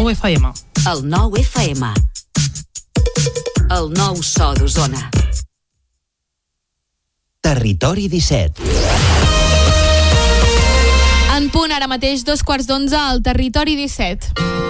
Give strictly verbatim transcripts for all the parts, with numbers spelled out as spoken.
nou F M. El nou F M. El nou so d'Osona. Territori disset. En punt ara mateix, dos quarts d'onze al Territori disset.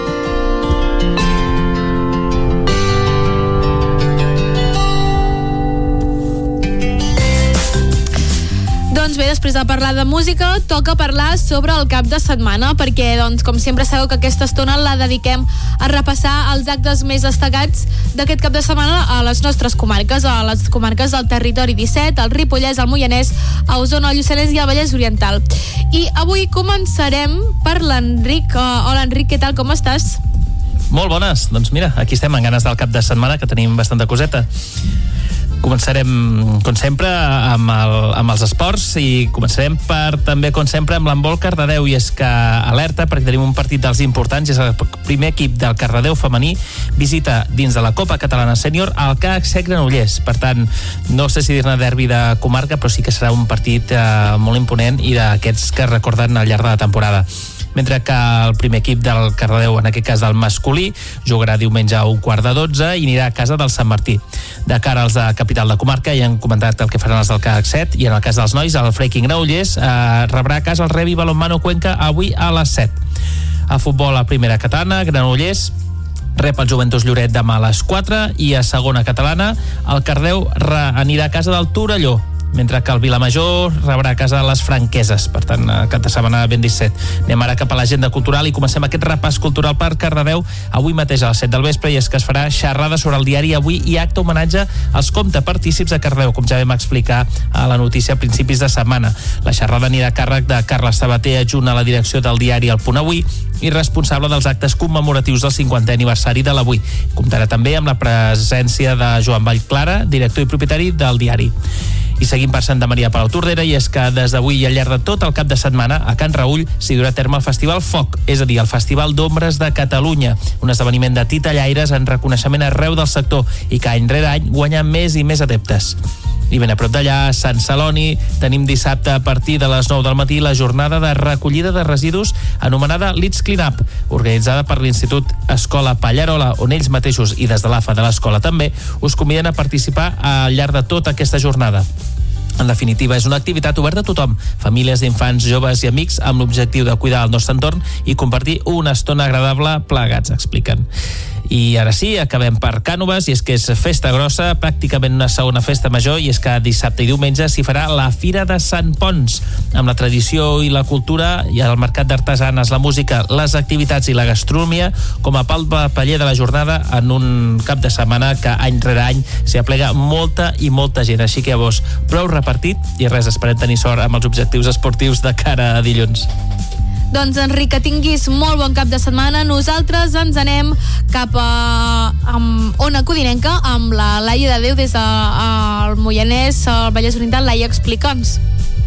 Doncs bé, després de parlar de música, toca parlar sobre el cap de setmana, perquè, doncs, com sempre sabeu que aquesta estona la dediquem a repassar els actes més destacats d'aquest cap de setmana a les nostres comarques, a les comarques del Territori disset, el Ripollès, el Moianès, a Osona, el Lluçanès i el Vallès Oriental. I avui començarem per l'Enric. Uh, hola, Enric, què tal, com estàs? Molt bones, doncs mira, aquí estem en ganes del cap de setmana, que tenim bastanta coseta. Començarem, com sempre, amb, el, amb els esports i començarem per, també, com sempre, amb l'handbol Cardedeu, i és que alerta perquè tenim un partit dels importants, és el primer equip del Cardedeu femení visita dins de la Copa Catalana Sènior al C A H C Granollers. Per tant, no sé si dir-ne derbi de comarca, però sí que serà un partit eh, molt imponent i d'aquests que recorden al llarg de la temporada. Mentre que el primer equip del Cardedeu, en aquest cas del masculí, jugarà diumenge a un quart de dotze i anirà a casa del Sant Martí. De cara als de capital de comarca, ja han comentat el que faran els del C A H set, i en el cas dels nois, el Freaking Granollers eh, rebrà a casa el Revi Balonmano Cuenca avui a les set. A futbol, a primera catalana, Granollers rep el Joventut Lloret demà a les quatre, i a segona catalana el Cardedeu anirà a casa del Torelló, mentre que el Vilamajor rebrà a casa les Franqueses. Per tant, cap de setmana ben disset. Anem ara cap a l'agenda cultural i comencem aquest repàs cultural per Cardedeu avui mateix a les set del vespre, i és que es farà xerrada sobre el diari Avui i acte homenatge als compte partícips de Cardedeu, com ja vam explicar a la notícia a principis de setmana. La xerrada anirà a càrrec de Carles Sabater, adjunt a la direcció del diari El Punt Avui i responsable dels actes commemoratius del cinquantè aniversari de l'Avui. Comptarà també amb la presència de Joan Vallclara, director i propietari del diari. I seguim per Santa Maria Palau Tordera, i és que des d'avui i al llarg de tot el cap de setmana a Can Raüll s'hi durà a terme el Festival Foc, és a dir, el Festival d'Ombres de Catalunya, un esdeveniment de titellaires en reconeixement arreu del sector i que any rere any guanya més i més adeptes. I ben a prop d'allà, a Sant Celoni, tenim dissabte a partir de les nou del matí la jornada de recollida de residus anomenada Let's Clean Up, organitzada per l'Institut Escola Pallarola, on ells mateixos i des de l'A F A de l'escola també us conviden a participar al llarg de tota aquesta jornada. En definitiva, és una activitat oberta a tothom, famílies d'infants, joves i amics, amb l'objectiu de cuidar el nostre entorn i compartir una estona agradable plegats, expliquen. I ara sí, acabem per Cànoves, i és que és festa grossa, pràcticament una segona festa major, i és que dissabte i diumenge s'hi farà la Fira de Sant Ponç, amb la tradició i la cultura, i el mercat d'artesanes, la música, les activitats i la gastronomia com a pal de paller de la jornada en un cap de setmana que any rere any s'hi aplega molta i molta gent. Així que llavors, prou repartit, i res, esperem tenir sort amb els objectius esportius de cara a dilluns. Doncs, Enric, que tinguis molt bon cap de setmana. Nosaltres ens anem cap a amb Ona Codinenca amb la Laia de Déu des del Moianès, al Vallès Oriental. Laia, explica'ns.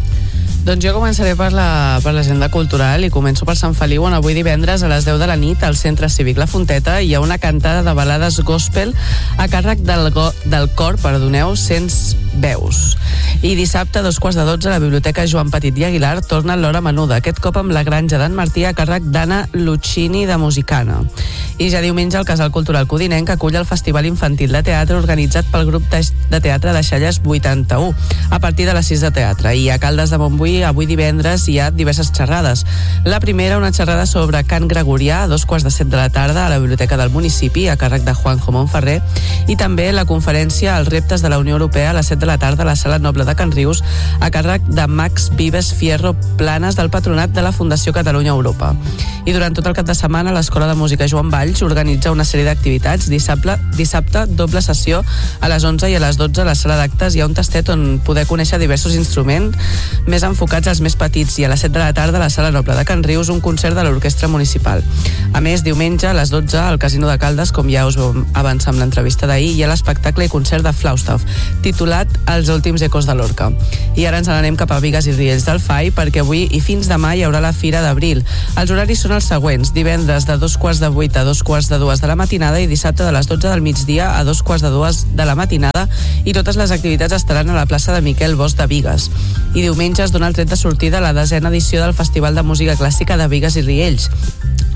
Doncs jo començaré per la, per l'agenda cultural i començo per Sant Feliu, on avui divendres a les deu de la nit al Centre Cívic La Fonteta hi ha una cantada de balades gospel a càrrec del, go, del cor, perdoneu, Cents Veus. I dissabte, a dos quarts de dotze, a la Biblioteca Joan Petit i Aguilar torna l'Hora Menuda, aquest cop amb la granja d'en Martí a càrrec d'Anna Lucchini de Musicana. I ja diumenge el Casal Cultural Codinenc acull el Festival Infantil de Teatre organitzat pel grup de teatre de Xalles vuitanta-u a partir de les sis de teatre. I a Caldes de Montbui avui divendres hi ha diverses xerrades. La primera, una xerrada sobre cant gregorià a dos quarts de set de la tarda a la Biblioteca del Municipi a càrrec de Juanjo Montferrer, i també la conferència Els reptes de la Unió Europea a les set de la tarda a la Sala Noble de Can Rius a càrrec de Max Vives Fierro Planes del Patronat de la Fundació Catalunya Europa. I durant tot el cap de setmana l'Escola de Música Joan Valls organitza una sèrie d'activitats. Dissabte, dissabte doble sessió a les onze i a les dotze a la sala d'actes hi ha un tastet on poder conèixer diversos instruments més enfocats als més petits, i a les set de la tarda a la Sala Noble de Can Rius un concert de l'Orquestra Municipal. A més, diumenge a les dotze al Casino de Caldes, com ja us vam avançar amb l'entrevista d'ahir, hi ha l'espectacle i concert de Flaustaff, titulat Els últims ecos de Lorca. I ara ens n'anem cap a Bigues i Riells del Fai, perquè avui i fins demà hi haurà la Fira d'Abril. Els horaris són els següents: divendres de dos quarts de vuit a dos quarts de dues de la matinada, i dissabte de les dotze del migdia a dos quarts de dues de la matinada, i totes les activitats estaran a la plaça de Miquel Bosch de Bigues. I diumenge es dona el tret de sortida a la desena edició del Festival de Música Clàssica de Bigues i Riells.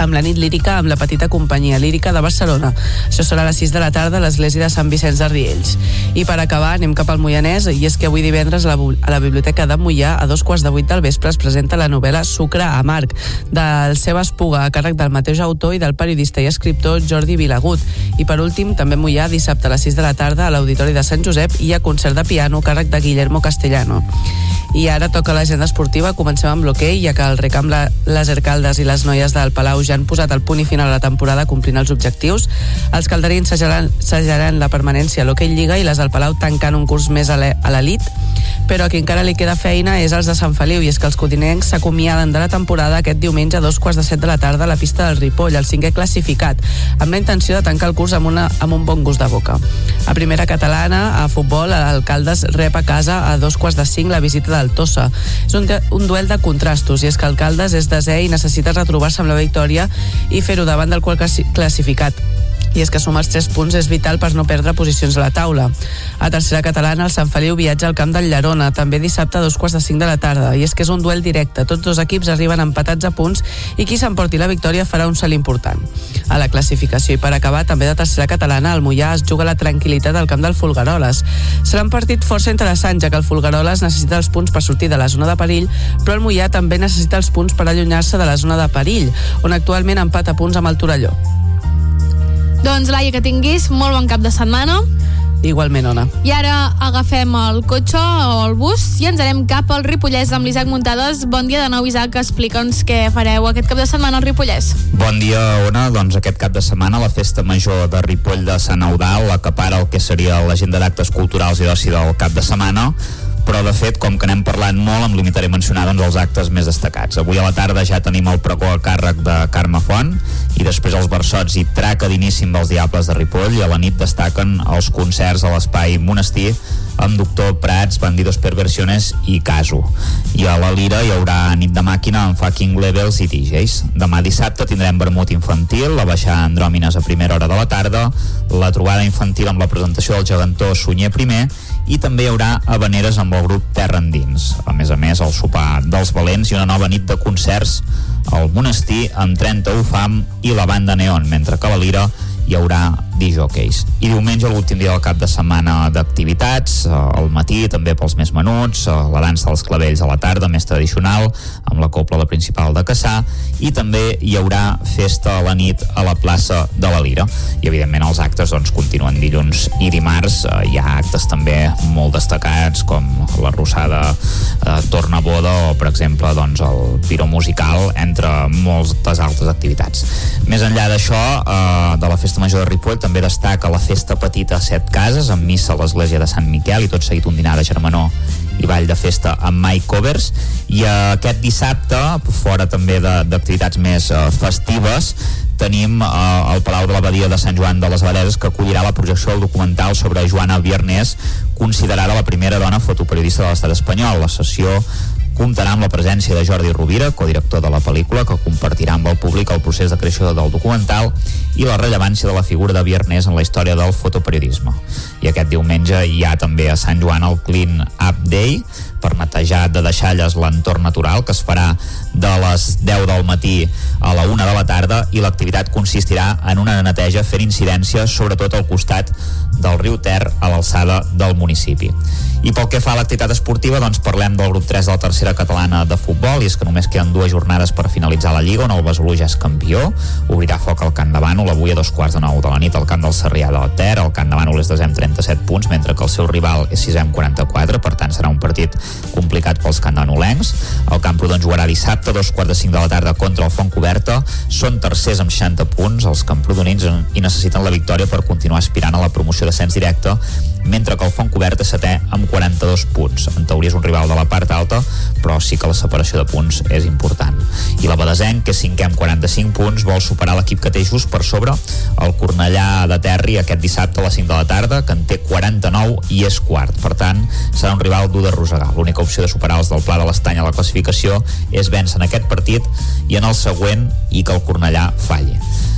amb la nit lírica amb la petita companyia lírica de Barcelona. Això serà a les sis de la tarda a l'església de Sant Vicenç de Riells. I per acabar anem cap al Moianès, i és que avui divendres a la, a la Biblioteca de Moià a dos quarts de vuit del vespre es presenta la novel·la Sucre amarg, del seu Espuga, a càrrec del mateix autor i del periodista i escriptor Jordi Vilagut. I per últim, també a Moià, dissabte a les sis de la tarda a l'Auditori de Sant Josep hi ha concert de piano a càrrec de Guillermo Castellano. I ara toca l'agenda esportiva. Comencem amb l'hoquei, ja que el Recamp, la, les Ercaldes i les noies del Palau ja han posat el punt i final a la temporada complint els objectius. Els calderins segellaran la permanència a l'hoquei Lliga i les del Palau tancant un curs més a l'elit. Però a qui encara li queda feina és els de Sant Feliu, i és que els codinencs s'acomiaden de la temporada aquest diumenge a dos quarts de set de la tarda a la pista del Ripoll, el cinquè classificat, amb la intenció de tancar el curs amb, una, amb un bon gust de boca. A primera catalana, a futbol, el Caldes rep a casa a dos quarts de cinc la visita del Tossa. És un, un duel de contrastos, i és que el Caldes és desè i necessita retrobar-se amb la victòria i fer-ho davant del qual classificat. I és que sumar els tres punts és vital per no perdre posicions a la taula. A tercera catalana, el Sant Feliu viatja al camp del Llerona, també dissabte a dos quarts de cinc de la tarda, i és que és un duel directe. Tots dos equips arriben empatats a punts i qui s'emporti la victòria farà un salt important a la classificació. I per acabar, també de tercera catalana, el Moià es juga la tranquil·litat al camp del Folgueroles. Serà un partit força interessant, ja que el Folgueroles necessita els punts per sortir de la zona de perill, però el Moià també necessita els punts per allunyar-se de la zona de perill, on actualment empata punts amb el Torelló. Doncs, Laia, que tinguis molt bon cap de setmana. Igualment, Ona. I ara agafem el cotxe o el bus i ens anem cap al Ripollès amb l'Isaac Muntades. Bon dia de nou, Isaac. Explica'ns què fareu aquest cap de setmana al Ripollès. Bon dia, Ona. Doncs aquest cap de setmana la Festa Major de Ripoll de Sant Eudald acapara el que seria l'agenda d'actes culturals i d'oci del cap de setmana, però de fet, com que n'hem parlat molt, em limitaré a mencionar doncs, els actes més destacats. Avui a la tarda ja tenim el pregó a càrrec de Carme Font i després els versots i traca d'iníssim dels Diables de Ripoll, i a la nit destaquen els concerts a l'Espai Monestir amb Doctor Prats, Bandidos Perversiones i Caso. I a la Lira hi haurà nit de màquina amb Fucking Levels i D Js. Demà dissabte tindrem vermut infantil, la baixada Andròmines a primera hora de la tarda, la trobada infantil amb la presentació del gegantó Sunyer primer, i també hi haurà habaneres amb el grup Terra Endins. A més a més, el sopar dels Valents i una nova nit de concerts al Monestir amb trenta U F A M i la banda Neon, mentre que a la Lira hi haurà disjòqueis. I diumenge, l'últim dia del cap de setmana d'activitats, al matí també pels més menuts, la dansa dels clavells a la tarda, més tradicional, amb la cobla la principal de Cassà, i també hi haurà festa a la nit a la plaça de la Lira. I evidentment els actes doncs, continuen dilluns i dimarts. Hi ha actes també molt destacats com la Rossada eh, Torna Boda o, per exemple, doncs, el Piro Musical, entre moltes altres activitats. Més enllà d'això, eh, de la Festa Major de Ripoll, també destaca la Festa Petita a Set Cases, amb missa a l'església de Sant Miquel i tot seguit un dinar de germanor i ball de festa amb Mike Covers. I aquest dissabte, fora també d'activitats més eh, festives, tenim eh, el Palau de l'Abadia de Sant Joan de les Abadeses, que acollirà la projecció del documental sobre Joana Viernès, considerada la primera dona fotoperiodista de l'estat espanyol. La sessió comptarà amb la presència de Jordi Rovira, codirector de la pel·lícula, que compartirà amb el públic el procés de creació del documental i la rellevància de la figura de Viernès en la història del fotoperiodisme. I aquest diumenge hi ha també a Sant Joan el Clean Up Day, per netejar de deixalles l'entorn natural, que es farà de les deu del matí a la una de la tarda, i l'activitat consistirà en una neteja fent incidència sobretot al costat del riu Ter a l'alçada del municipi. I pel que fa a l'activitat esportiva, doncs parlem del grup tres de la tercera catalana de futbol, i és que només queden dues jornades per finalitzar la Lliga, on el Besalú ja és campió. Obrirà foc al Camp de Bànol avui a dos quarts de nou de la nit al camp del Sarrià de Ter. El Camp de Bànol és desè amb trenta-set punts, mentre que el seu rival és sisè amb quaranta-quatre, per tant serà un partit complicat pels candanolencs. El Camprodon jugarà dissabte a dos quarts de cinc de la tarda contra el Fontcoberta. Són tercers amb seixanta punts els camprodonins i necessiten la victòria per continuar aspirant a la promoció d'ascens directe, mentre que el Fontcoberta és setè amb quaranta-dos punts. En teoria és un rival de la part alta, però sí que la separació de punts és important. I la Badesenc, que és cinquè amb quaranta-cinc punts, vol superar l'equip que té just per sobre el Cornellà de Terri aquest dissabte a les cinc de la tarda, que en té quaranta-nou i és quart. Per tant, serà un rival dur d'arrossegar. L'única opció de superar els del Pla de l'Estany a la classificació és vèncer en aquest partit i en el següent i que el Cornellà falli.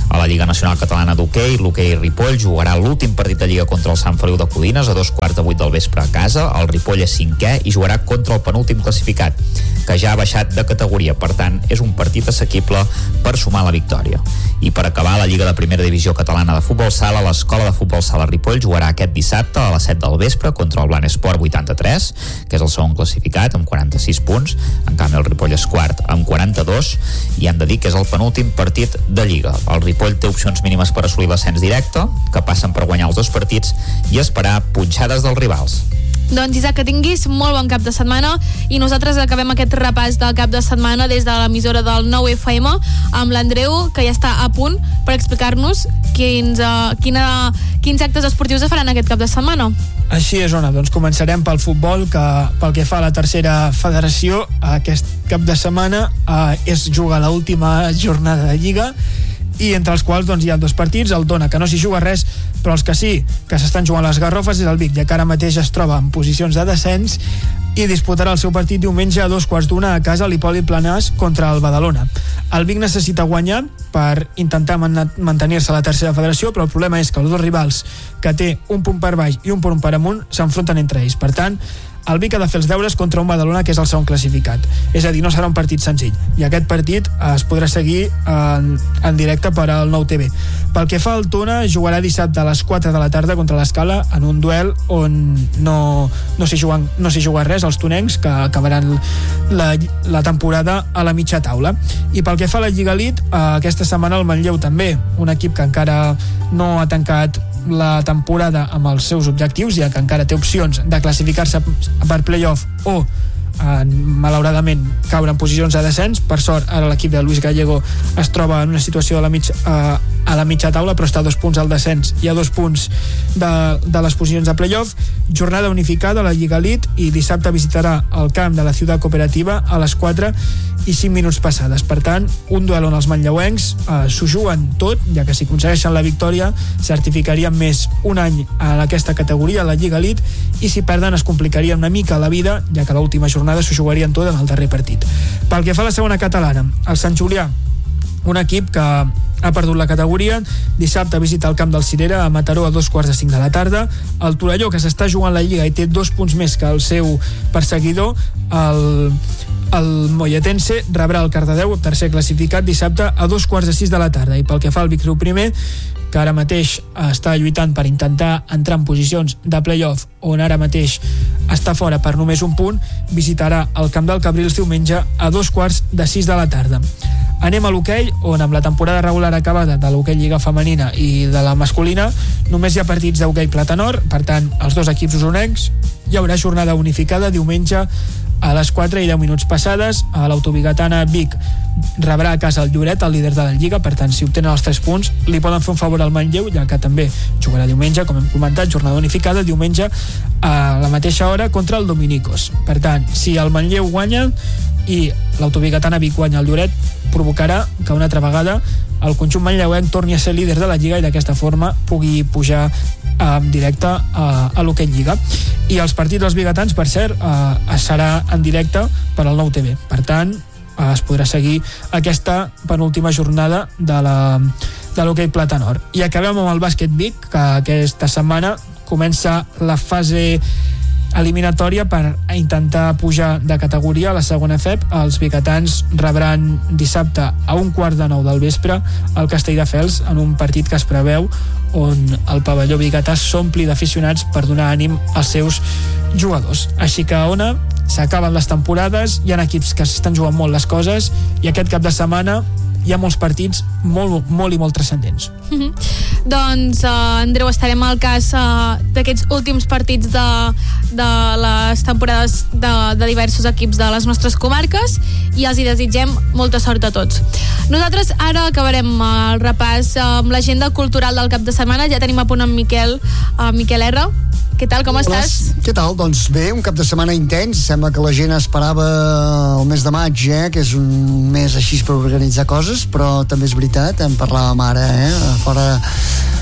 A la Lliga Nacional Catalana d'Hoquei, l'Hoquei Ripoll jugarà l'últim partit de Lliga contra el Sant Feliu de Codines a dos quarts de vuit del vespre a casa. El Ripoll és cinquè i jugarà contra el penúltim classificat, que ja ha baixat de categoria. Per tant, és un partit assequible per sumar la victòria. I per acabar, la Lliga de Primera Divisió Catalana de Futbol Sala, l'Escola de Futbol Sala Ripoll jugarà aquest dissabte a les set del vespre contra el Blanes Esport vuitanta-tres, que és el segon classificat amb quaranta-sis punts. En canvi, el Ripoll és quart amb quaranta-dos i han de dir que és el penúltim partit de Lliga. El Ripoll té opcions mínimes per assolir l'ascens directe, que passen per guanyar els dos partits i esperar punxades dels rivals. Doncs Isaac, que tinguis molt bon cap de setmana i nosaltres acabem aquest repàs del cap de setmana des de l'emissora del nou F M amb l'Andreu, que ja està a punt per explicar-nos quins, uh, quina, quins actes esportius es faran aquest cap de setmana. Així és, Ona, doncs començarem pel futbol, que pel que fa a la tercera federació, aquest cap de setmana uh, és jugar l'última jornada de Lliga, i entre els quals doncs, hi ha dos partits. El Dona, que no s'hi juga res, però els que sí que s'estan jugant les garrofes és el Vic, ja que ara mateix es troba en posicions de descens i disputarà el seu partit diumenge a dos quarts d'una a casa a l'Hipòlit Planàs contra el Badalona. El Vic necessita guanyar per intentar man- mantenir-se a la tercera federació, però el problema és que els dos rivals, que té un punt per baix i un punt per amunt, s'enfronten entre ells. Per tant, el Vic ha de fer els deures contra un Badalona que és el segon classificat. És a dir, no serà un partit senzill. I aquest partit es podrà seguir en, en directe per al nou T V. Pel que fa al Tona, jugarà dissabte a les quatre de la tarda contra l'Escala en un duel on no, no s'hi juguen, no s'hi juga res, els tonencs, que acabaran la, la temporada a la mitja taula. I pel que fa a la Lliga Elite, aquesta setmana el Manlleu també, un equip que encara no ha tancat la temporada amb els seus objectius, ja que encara té opcions de classificar-se per playoff o eh, malauradament caure en posicions de descens. Per sort ara l'equip de Luis Gallego es troba en una situació a la mitja, eh, a la mitja taula, però està a dos punts al descens i a dos punts de, de les posicions de playoff. Jornada unificada a la Lliga Elite i dissabte visitarà el camp de la Ciutat Cooperativa a les quatre i cinc minuts passades. Per tant, un duel on els manlleuencs eh, s'ho juguen tot, ja que si aconsegueixen la victòria certificarien més un any en aquesta categoria, a la Lliga Elite, i si perden es complicaria una mica la vida, ja que l'última jornada s'ho jugarien tot en el darrer partit. Pel que fa a la segona catalana, el Sant Julià, un equip que ha perdut la categoria, dissabte visita el camp del Cirera a Mataró a dos quarts de cinc de la tarda. El Torelló, que s'està jugant la Lliga i té dos punts més que el seu perseguidor, el, el Molletense, rebrà el Cardedeu, tercer classificat, dissabte a dos quarts de sis de la tarda. I pel que fa al Vic Riu primer, que ara mateix està lluitant per intentar entrar en posicions de playoff, on ara mateix està fora per només un punt, visitarà el camp del Cabrils diumenge a dos quarts de sis de la tarda. Anem a l'hoquei, on amb la temporada regular acabada de l'hoquei Lliga Femenina i de la masculina només hi ha partits d'hoquei Platanor. Per tant, els dos equips usonencs, hi haurà jornada unificada diumenge a les quatre i deu minuts passades. A l'autobigatana Vic rebrà a casa el Lloret, el líder de la Lliga. Per tant, si obtenen els tres punts, li poden fer un favor al Manlleu, ja que també jugarà diumenge, com hem comentat, jornada unificada diumenge a la mateixa hora contra el Dominicos. Per tant, si el Manlleu guanya i l'autobigatana Vic guanya el Lloret, provocarà que una altra vegada el conjunt manlleuenc torni a ser líder de la Lliga i d'aquesta forma pugui pujar en directe a, a l'hoquei Lliga. I els partits dels bigatans, per cert, eh, serà en directe per al nou T V. Per tant, eh, es podrà seguir aquesta penúltima jornada de la de l'hoquei Platanor. I acabem amb el bàsquet Vic, que aquesta setmana comença la fase eliminatòria per intentar pujar de categoria a la segona F E P. Els bigatans rebran dissabte a un quart de nou del vespre al Castelldefels en un partit que es preveu on el pavelló bigatà s'ompli d'aficionats per donar ànim als seus jugadors. Així que, Ona, s'acaben les temporades, hi ha equips que s'estan jugant molt les coses i aquest cap de setmana hi ha molts partits molt, molt i molt transcendents. Mm-hmm. Doncs, uh, Andreu, estarem al cas uh, d'aquests últims partits de, de les temporades de, de diversos equips de les nostres comarques i els hi desitgem molta sort a tots. Nosaltres ara acabarem el repàs amb l'agenda cultural del cap de setmana. Ja tenim a punt en Miquel, uh, Miquel R. Què tal, com Hola, estàs? Què tal? Doncs bé, un cap de setmana intens. Sembla que la gent esperava el mes de maig, eh? Que és un mes així per organitzar coses, però també és veritat, en parlàvem ara, eh? Fora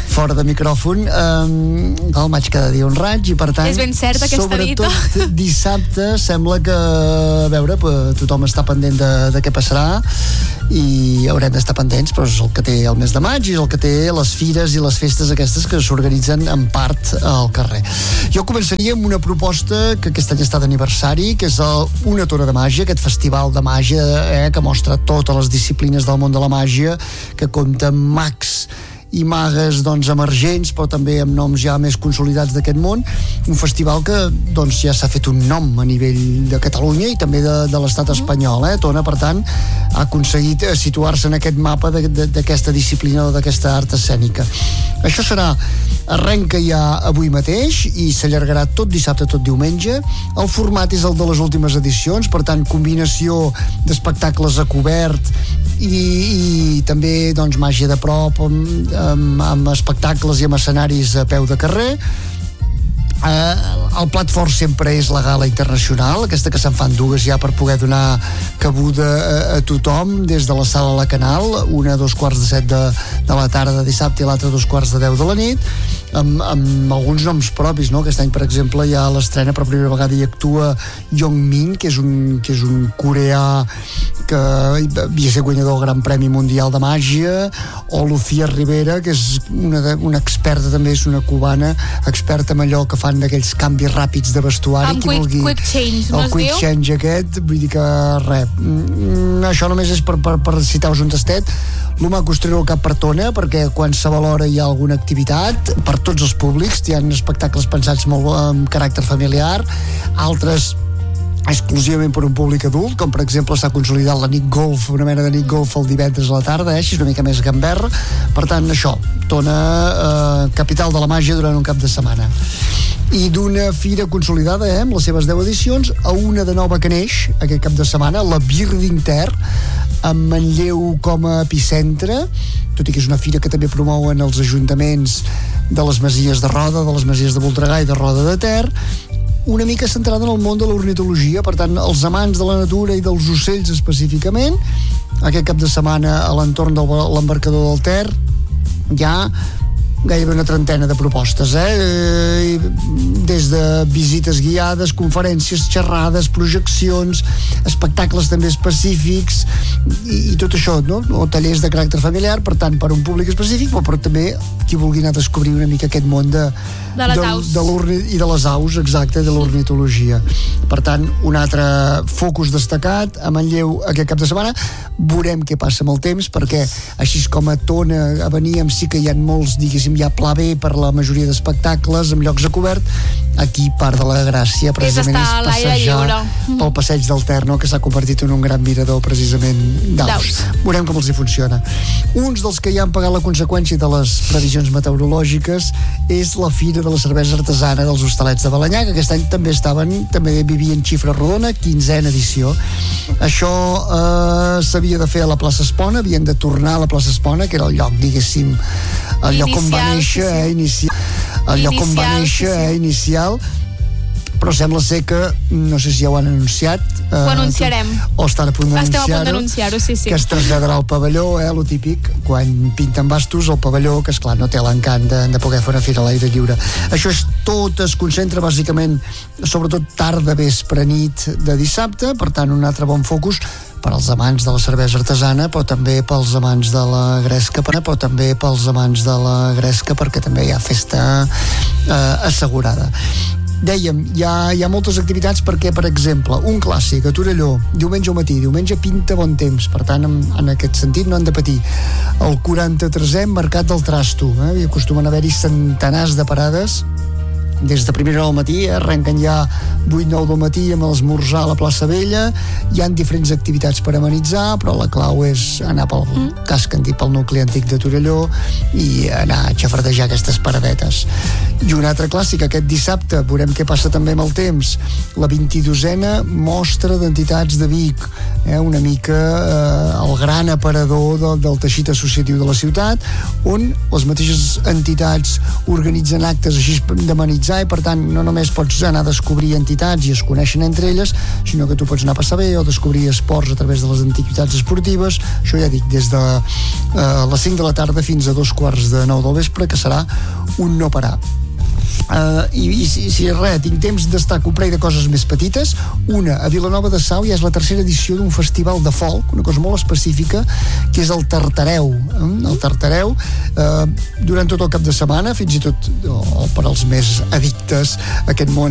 fora de micròfon, eh, el maig cada dia un raig, i per tant, és ben certa aquesta dita. sobretot dissabte sembla que, a veure, tothom està pendent de, de què passarà, i haurem d'estar pendents, però és el que té el mes de maig i és el que té les fires i les festes aquestes que s'organitzen en part al carrer. Jo començaria amb una proposta que aquest any està d'aniversari, que és el, una tona de màgia, aquest festival de màgia eh, que mostra totes les disciplines del món de la màgia, que compta amb mags i magues doncs, emergents, però també amb noms ja més consolidats d'aquest món. Un festival que doncs, ja s'ha fet un nom a nivell de Catalunya i també de, de l'estat espanyol. Eh? Tona, per tant, ha aconseguit situar-se en aquest mapa d'aquesta disciplina o d'aquesta art escènica. Això serà, arrenca ja avui mateix i s'allargarà tot dissabte, tot diumenge. El format és el de les últimes edicions, per tant, combinació d'espectacles a cobert i, i també doncs, màgia de prop, amb, amb, amb espectacles i amb escenaris a peu de carrer. Uh, el plat fort sempre és la gala internacional, aquesta que se'n fan dues ja per poder donar cabuda a, a tothom, des de la sala La Canal, una a dos quarts de set de, de la tarda de dissabte i l'altra a dos quarts de deu de la nit, amb, amb alguns noms propis, no? Aquest any, per exemple, hi ha l'estrena, per primera vegada hi actua Yong Min, que és un, que és un coreà que havia sigut guanyador del Gran Premi Mundial de Màgia, o Lucía Rivera, que és una, de, una experta, també és una cubana, experta en allò que fan d'aquells canvis ràpids de vestuari. Amb quick, vulgui, quick change, no el quick diu? change aquest, vull dir que res. Mm, això només és per, per, per citar-vos un tastet. Lo maco és treure el cap per Tona, perquè qualsevol hora hi ha alguna activitat per tots els públics. Hi ha espectacles pensats molt amb caràcter familiar, altres exclusivament per un públic adult, com per exemple s'ha consolidat la nit golf, una mena de nit golf el divendres a la tarda, eh? Així és una mica més gamberra. Per tant, això, Tona, eh, capital de la màgia durant un cap de setmana. I d'una fira consolidada, eh, amb les seves deu edicions, a una de nova que neix aquest cap de setmana, la Birding Ter, amb Manlleu com a epicentre, tot i que és una fira que també promouen els ajuntaments de les Masies de Roda, de les Masies de Voltregà i de Roda de Ter, una mica centrada en el món de l'ornitologia, per tant, els amants de la natura i dels ocells específicament. Aquest cap de setmana a l'entorn de l'embarcador del Ter hi ha gairebé una trentena de propostes, eh? Des de visites guiades, conferències, xerrades, projeccions, espectacles també específics i, i tot això, no? O tallers de caràcter familiar, per tant, per un públic específic, però, però també qui vulgui anar a descobrir una mica aquest món de, de les aus de, de i de les aus, exacte, de l'ornitologia. Per tant, un altre focus destacat a Manlleu aquest cap de setmana. Veurem què passa amb el temps, perquè així com a Tona, a Veníem, sí que hi ha molts, diguéssim, hi ha pla B per la majoria d'espectacles amb llocs a cobert. Aquí part de la gràcia precisament és, és passejar pel passeig del Ter, no? Que s'ha convertit en un gran mirador precisament d'aus. Veurem com els hi funciona. Uns dels que ja han pagat la conseqüència de les previsions meteorològiques és la Fira de la Cervesa Artesana dels Hostalets de Balenyà, que aquest any també estaven, també vivien xifra rodona, quinzena edició. Això eh, s'havia de fer a la plaça Espona, havien de tornar a la plaça Espona, que era el lloc, diguéssim, el lloc on va néixer, eh, inicial, el lloc on va néixer, eh, inicial, però sembla ser que, no sé si ja ho han anunciat, eh, ho anunciarem o estan a punt d'anunciar-ho, d'anunciar sí, sí. que es traslladarà al pavelló, eh, lo típic, quan pinten bastos al pavelló, que esclar no té l'encant de, de poder fer una fira a l'aire lliure. Això és tot, es concentra bàsicament sobretot tarda, vespre, nit de dissabte, per tant un altre bon focus per als amants de la cervesa artesana, però també pels amants de la gresca, però també pels amants de la gresca, perquè també hi ha festa eh, assegurada. Dèiem, hi ha, hi ha moltes activitats perquè, per exemple, un clàssic a Torelló, diumenge al matí, diumenge pinta bon temps, per tant, en, en aquest sentit no han de patir. El quaranta-tresè Mercat del Trasto, eh? Hi acostumen a haver-hi centenars de parades des de primera hora al matí, eh? Arrenquen ja vuit nou del matí amb l'esmorzar a la plaça Vella. Hi han diferents activitats per amenitzar, però la clau és anar pel mm. casc antic, pel nucli antic de Torelló i anar a xafardejar aquestes paradetes. I un altre clàssic, aquest dissabte, veurem què passa també amb el temps, la vint-i-dosena Mostra d'Entitats de Vic, eh? Una mica eh, el gran aparador del, del teixit associatiu de la ciutat, on les mateixes entitats organitzen actes així d'amenitzar, socialitzar i per tant no només pots anar a descobrir entitats i es coneixen entre elles, sinó que tu pots anar a passar bé o descobrir esports a través de les activitats esportives. Això ja dic, des de uh, les cinc de la tarda fins a dos quarts de nou del vespre, que serà un no parar. Uh, i, i si, si res, tinc temps destaco un parell de coses més petites. Una, a Vilanova de Sau ja és la tercera edició d'un festival de folk, una cosa molt específica, que és el Tartareu. eh? El Tartareu uh, durant tot el cap de setmana, fins i tot oh, per als més addictes a aquest món